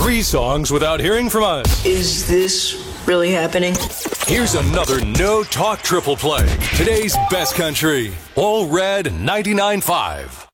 3 songs without hearing from us. Is this really happening? Here's another No Talk Triple Play. Today's best country. All Red 99.5.